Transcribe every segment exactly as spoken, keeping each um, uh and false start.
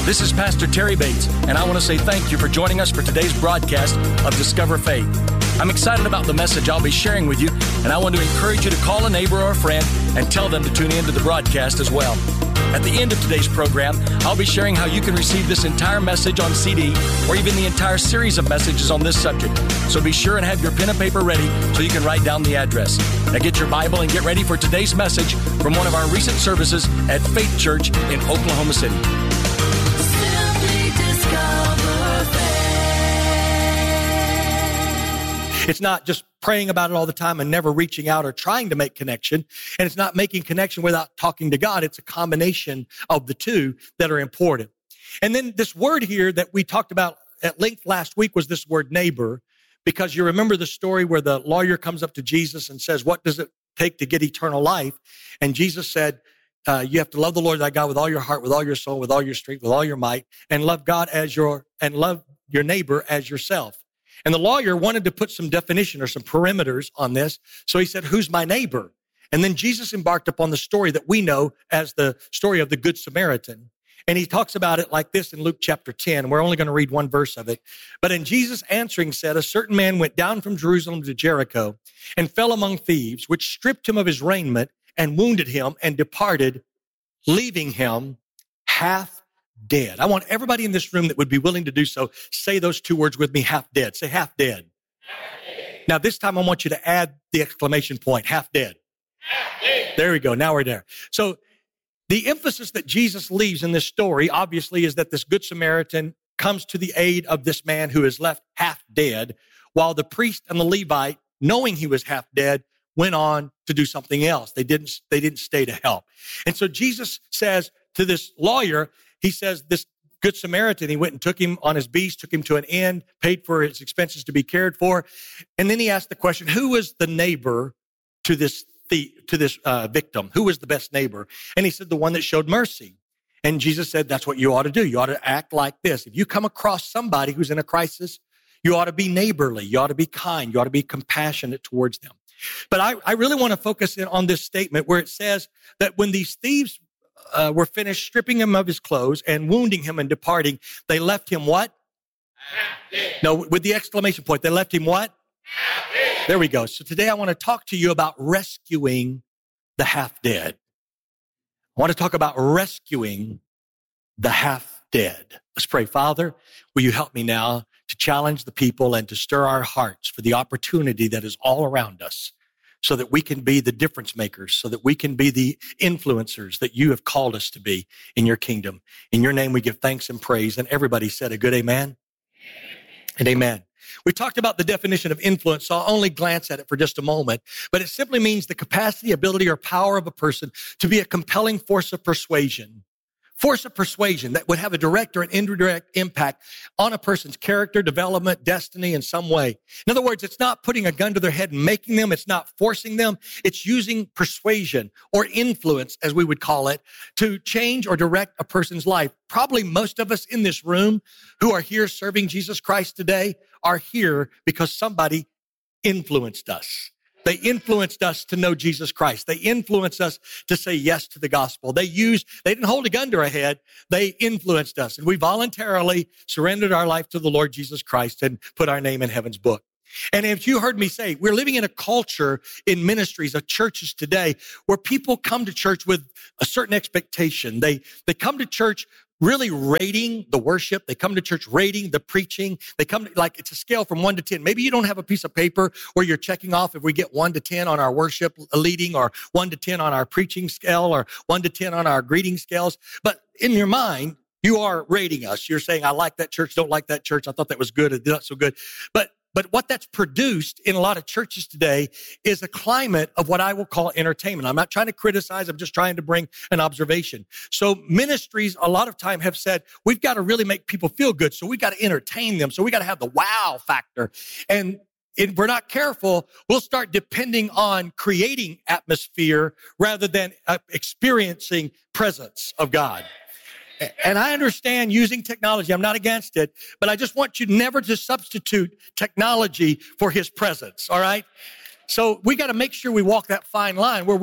This is Pastor Terry Bates, and I want to say thank you for joining us for today's broadcast of Discover Faith. I'm excited about the message I'll be sharing with you, and I want to encourage you to call a neighbor or a friend and tell them to tune in to the broadcast as well. At the end of today's program, I'll be sharing how you can receive this entire message on C D or even the entire series of messages on this subject. So be sure and have your pen and paper ready so you can write down the address. Now get your Bible and get ready for today's message from one of our recent services at Faith Church in Oklahoma City. It's not just praying about it all the time and never reaching out or trying to make connection. And it's not making connection without talking to God. It's a combination of the two that are important. And then this word here that we talked about at length last week was this word neighbor, because you remember the story where the lawyer comes up to Jesus and says, what does it take to get eternal life? And Jesus said, uh, you have to love the Lord thy God with all your heart, with all your soul, with all your strength, with all your might, and love God as your, and love your neighbor as yourself. And the lawyer wanted to put some definition or some perimeters on this. So he said, who's my neighbor? And then Jesus embarked upon the story that we know as the story of the Good Samaritan. And he talks about it like this in Luke chapter ten. We're only going to read one verse of it. But in Jesus answering said, a certain man went down from Jerusalem to Jericho and fell among thieves, which stripped him of his raiment and wounded him and departed, leaving him half dead. I want everybody in this room that would be willing to do so, say those two words with me, half dead. Say half dead. Half dead. Now this time I want you to add the exclamation point, half dead. Half dead. There we go. Now we're there. So the emphasis that Jesus leaves in this story, obviously, is that this Good Samaritan comes to the aid of this man who is left half dead, while the priest and the Levite, knowing he was half dead, went on to do something else. They didn't, they didn't stay to help. And so Jesus says to this lawyer, he says, this Good Samaritan, he went and took him on his beast, took him to an inn, paid for his expenses to be cared for. And then he asked the question, who was the neighbor to this thief, to this uh, victim? Who was the best neighbor? And he said, the one that showed mercy. And Jesus said, that's what you ought to do. You ought to act like this. If you come across somebody who's in a crisis, you ought to be neighborly. You ought to be kind. You ought to be compassionate towards them. But I, I really want to focus in on this statement where it says that when these thieves Uh, were finished stripping him of his clothes and wounding him and departing, they left him what? No, with the exclamation point, they left him what? There we go. So today I want to talk to you about rescuing the half dead. I want to talk about rescuing the half dead. Let's pray. Father, will you help me now to challenge the people and to stir our hearts for the opportunity that is all around us, so that we can be the difference makers, so that we can be the influencers that you have called us to be in your kingdom. In your name, we give thanks and praise. And everybody said a good amen and amen. We talked about the definition of influence, so I'll only glance at it for just a moment, but it simply means the capacity, ability, or power of a person to be a compelling force of persuasion. Force of persuasion that would have a direct or an indirect impact on a person's character, development, destiny in some way. In other words, it's not putting a gun to their head and making them. It's not forcing them. It's using persuasion or influence, as we would call it, to change or direct a person's life. Probably most of us in this room who are here serving Jesus Christ today are here because somebody influenced us. They influenced us to know Jesus Christ. They influenced us to say yes to the gospel. They used, they didn't hold a gun to our head. They influenced us. And we voluntarily surrendered our life to the Lord Jesus Christ and put our name in heaven's book. And if you heard me say, we're living in a culture in ministries of churches today where people come to church with a certain expectation. They, they come to church really rating the worship. They come to church rating the preaching. They come to, like, it's a scale from one to ten. Maybe you don't have a piece of paper where you're checking off if we get one to ten on our worship leading, or one to ten on our preaching scale, or one to ten on our greeting scales. But in your mind, you are rating us. You're saying, I like that church, don't like that church. I thought that was good, it's not so good. But But what that's produced in a lot of churches today is a climate of what I will call entertainment. I'm not trying to criticize. I'm just trying to bring an observation. So ministries a lot of time have said, we've got to really make people feel good. So we got to entertain them. So we got to have the wow factor. And if we're not careful, we'll start depending on creating atmosphere rather than uh, experiencing presence of God. And I understand using technology. I'm not against it, but I just want you never to substitute technology for his presence. All right. So we got to make sure we walk that fine line where we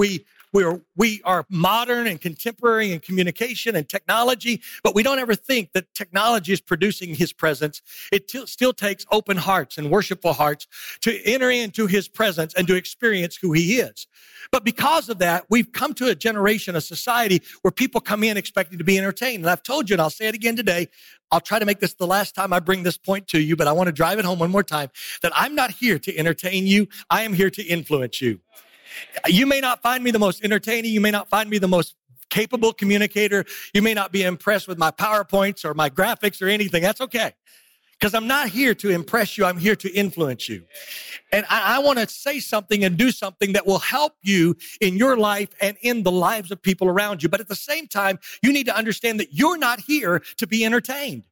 we're, we are modern and contemporary in communication and technology, but we don't ever think that technology is producing his presence. It t- still takes open hearts and worshipful hearts to enter into his presence and to experience who he is. But because of that, we've come to a generation, a society where people come in expecting to be entertained. And I've told you, and I'll say it again today, I'll try to make this the last time I bring this point to you, but I want to drive it home one more time, that I'm not here to entertain you. I am here to influence you. You may not find me the most entertaining. You may not find me the most capable communicator. You may not be impressed with my PowerPoints or my graphics or anything. That's okay. Because I'm not here to impress you. I'm here to influence you. And I, I want to say something and do something that will help you in your life and in the lives of people around you. But at the same time, you need to understand that you're not here to be entertained.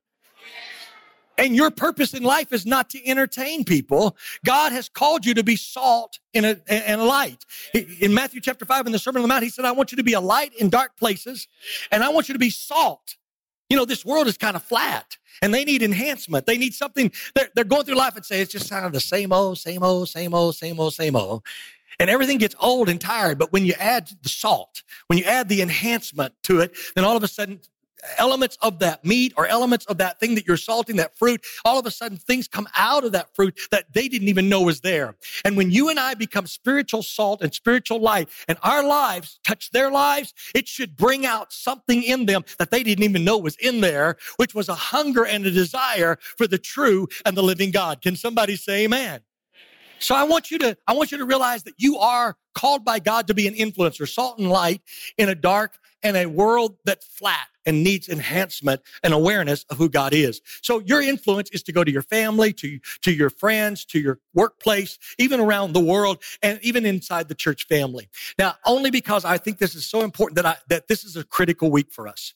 And your purpose in life is not to entertain people. God has called you to be salt and a, and a light. In Matthew chapter five, in the Sermon on the Mount, he said, I want you to be a light in dark places, and I want you to be salt. You know, this world is kind of flat, and they need enhancement. They need something. They're, they're going through life and say, it's just kind of the same old, same old, same old, same old, same old. And everything gets old and tired. But when you add the salt, when you add the enhancement to it, then all of a sudden, elements of that meat or elements of that thing that you're salting, that fruit, all of a sudden things come out of that fruit that they didn't even know was there. And when you and I become spiritual salt and spiritual light and our lives touch their lives, it should bring out something in them that they didn't even know was in there, which was a hunger and a desire for the true and the living God. Can somebody say amen? So I want you to, I want you to realize that you are called by God to be an influencer, salt and light in a dark and a world that's flat and needs enhancement and awareness of who God is. So your influence is to go to your family, to, to your friends, to your workplace, even around the world, and even inside the church family. Now, only because I think this is so important that I, that this is a critical week for us.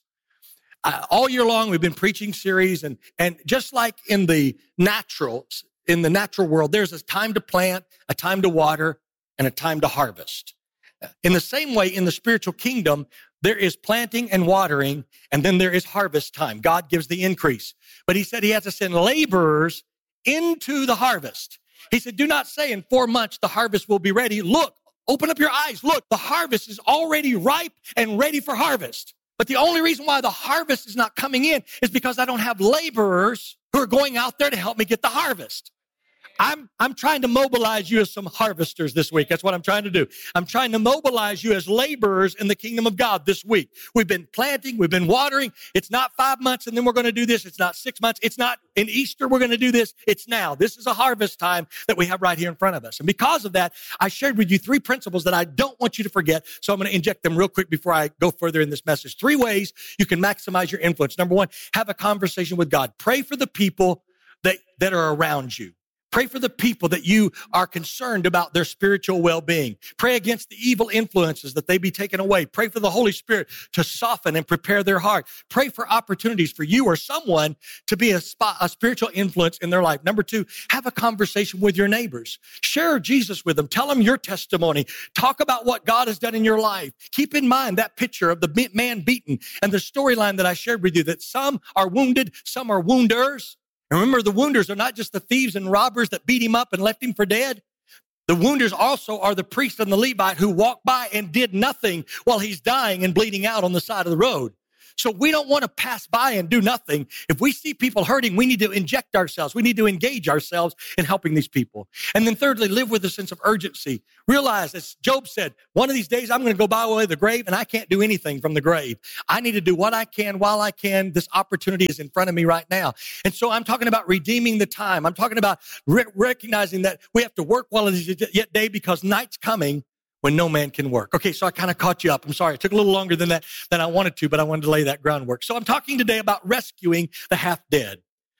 Uh, all year long, we've been preaching series, and, and just like in the natural, in the natural world, there's a time to plant, a time to water, and a time to harvest. In the same way, in the spiritual kingdom, there is planting and watering, and then there is harvest time. God gives the increase. But he said he has to send laborers into the harvest. He said, do not say in four months the harvest will be ready. Look, open up your eyes. Look, the harvest is already ripe and ready for harvest. But the only reason why the harvest is not coming in is because I don't have laborers who are going out there to help me get the harvest. I'm, I'm trying to mobilize you as some harvesters this week. That's what I'm trying to do. I'm trying to mobilize you as laborers in the kingdom of God this week. We've been planting. We've been watering. It's not five months and then we're going to do this. It's not six months. It's not in Easter. We're going to do this. It's now. This is a harvest time that we have right here in front of us. And because of that, I shared with you three principles that I don't want you to forget. So I'm going to inject them real quick before I go further in this message. Three ways you can maximize your influence. Number one, have a conversation with God. Pray for the people that, that are around you. Pray for the people that you are concerned about their spiritual well-being. Pray against the evil influences that they be taken away. Pray for the Holy Spirit to soften and prepare their heart. Pray for opportunities for you or someone to be a, spot, a spiritual influence in their life. Number two, have a conversation with your neighbors. Share Jesus with them. Tell them your testimony. Talk about what God has done in your life. Keep in mind that picture of the man beaten and the storyline that I shared with you, that some are wounded, some are wounders. And remember, the wounders are not just the thieves and robbers that beat him up and left him for dead. The wounders also are the priest and the Levite who walked by and did nothing while he's dying and bleeding out on the side of the road. So we don't want to pass by and do nothing. If we see people hurting, we need to inject ourselves. We need to engage ourselves in helping these people. And then thirdly, live with a sense of urgency. Realize, as Job said, one of these days I'm going to go by way of the grave and I can't do anything from the grave. I need to do what I can while I can. This opportunity is in front of me right now. And so I'm talking about redeeming the time. I'm talking about re- recognizing that we have to work while it is yet day because night's coming when no man can work. Okay, so I kind of caught you up. I'm sorry. It took a little longer than that than I wanted to, but I wanted to lay that groundwork. So I'm talking today about rescuing the half-dead.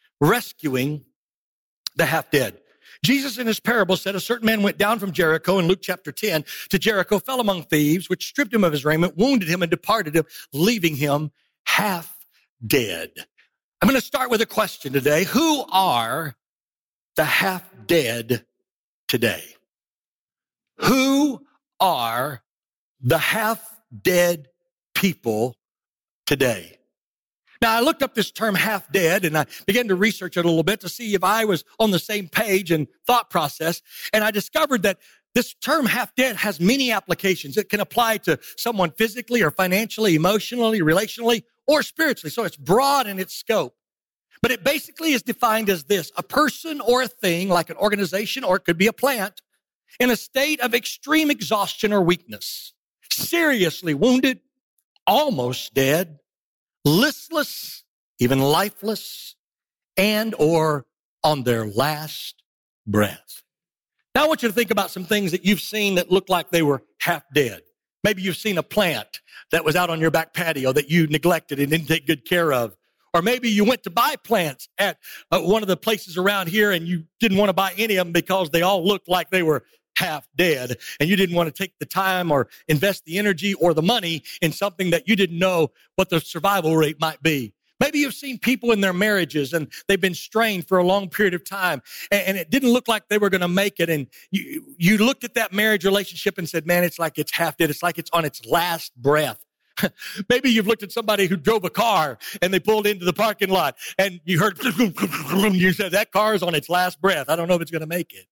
Rescuing the half-dead. Jesus in his parable said a certain man went down from Jericho in Luke chapter ten to Jericho, fell among thieves, which stripped him of his raiment, wounded him, and departed him, leaving him half dead. I'm going to start with a question today. Who are the half-dead today? Who are the half-dead people today? Now, I looked up this term half-dead, and I began to research it a little bit to see if I was on the same page and thought process. And I discovered that This term half dead has many applications. It can apply to someone physically or financially, emotionally, relationally, or spiritually. So it's broad in its scope. But it basically is defined as this: a person or a thing, like an organization, or it could be a plant, in a state of extreme exhaustion or weakness, seriously wounded, almost dead, listless, even lifeless, and or on their last breath. Now I want you to think about some things that you've seen that look like they were half dead. Maybe you've seen a plant that was out on your back patio that you neglected and didn't take good care of. Or maybe you went to buy plants at uh, one of the places around here and you didn't want to buy any of them because they all looked like they were half dead, and you didn't want to take the time or invest the energy or the money in something that you didn't know what the survival rate might be. Maybe you've seen people in their marriages and they've been strained for a long period of time, and, and it didn't look like they were going to make it. And you, you looked at that marriage relationship and said, man, it's like it's half dead. It's like it's on its last breath. Maybe you've looked at somebody who drove a car and they pulled into the parking lot and you heard, you said, that car is on its last breath. I don't know if it's going to make it.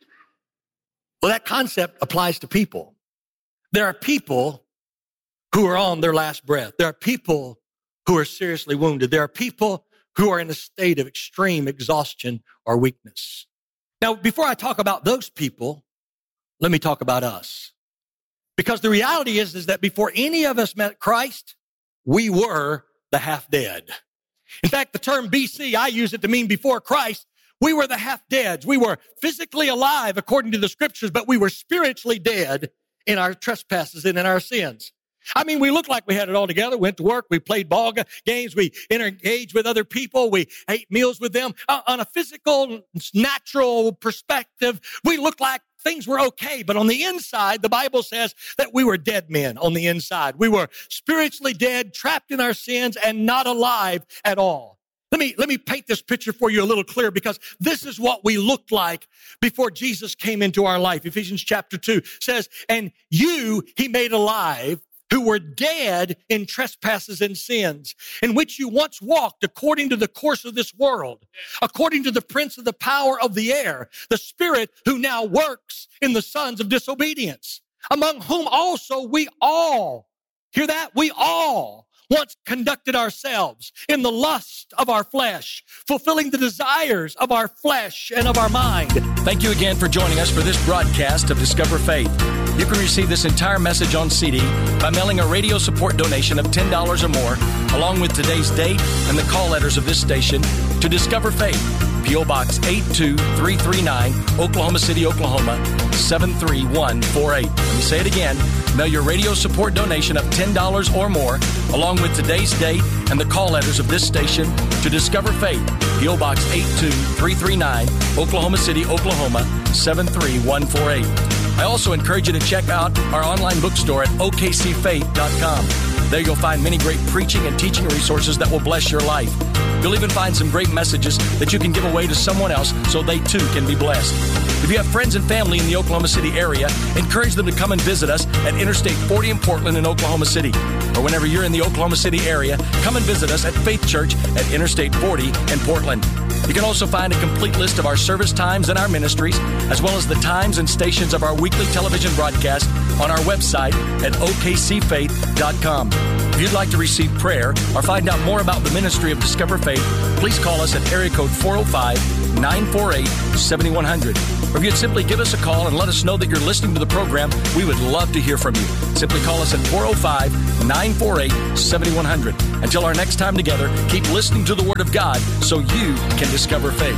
Well, that concept applies to people. There are people who are on their last breath. There are people who are seriously wounded. There are people who are in a state of extreme exhaustion or weakness. Now, before I talk about those people, let me talk about us. Because the reality is, is that before any of us met Christ, we were the half dead. In fact, the term B C, I use it to mean before Christ. We were the half deads. We were physically alive according to the scriptures, but we were spiritually dead in our trespasses and in our sins. I mean, we looked like we had it all together, went to work, we played ball games, we engaged with other people, we ate meals with them. Uh, on a physical, natural perspective, we looked like things were okay. But on the inside, the Bible says that we were dead men on the inside. We were spiritually dead, trapped in our sins, and not alive at all. Let me, let me paint this picture for you a little clearer, because this is what we looked like before Jesus came into our life. Ephesians chapter two says, and you he made alive who were dead in trespasses and sins, in which you once walked according to the course of this world, according to the prince of the power of the air, the spirit who now works in the sons of disobedience, among whom also we all, hear that? We all once conducted ourselves in the lust of our flesh, fulfilling the desires of our flesh and of our mind. Thank you again for joining us for this broadcast of Discover Faith. You can receive this entire message on C D by mailing a radio support donation of ten dollars or more, along with today's date and the call letters of this station, to Discover Faith, P O Box eight two three three nine, Oklahoma City, Oklahoma, seven three one four eight. Let me say it again. Mail your radio support donation of ten dollars or more, along with today's date and the call letters of this station, to Discover Faith, P O Box eight two three three nine, Oklahoma City, Oklahoma, seven three one four eight. I also encourage you to check out our online bookstore at O K C faith dot com. There you'll find many great preaching and teaching resources that will bless your life. You'll even find some great messages that you can give away to someone else so they too can be blessed. If you have friends and family in the Oklahoma City area, encourage them to come and visit us at Interstate forty in Portland in Oklahoma City. Or whenever you're in the Oklahoma City area, come and visit us at Faith Church at Interstate forty in Portland. You can also find a complete list of our service times and our ministries, as well as the times and stations of our weekly television broadcast on our website at O K C faith dot com. If you'd like to receive prayer or find out more about the ministry of Discover Faith, please call us at area code four oh five, nine four eight, seven one zero zero. Or if you'd simply give us a call and let us know that you're listening to the program, we would love to hear from you. Simply call us at four oh five, nine four eight, seven one zero zero. Until our next time together, keep listening to the Word of God so you can discover faith.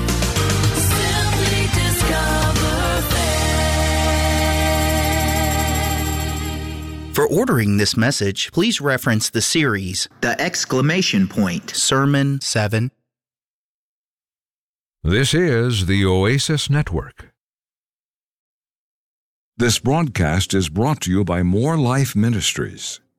Simply discover faith. For ordering this message, please reference the series, The Exclamation Point, Sermon seven. This is the Oasis Network. This broadcast is brought to you by More Life Ministries.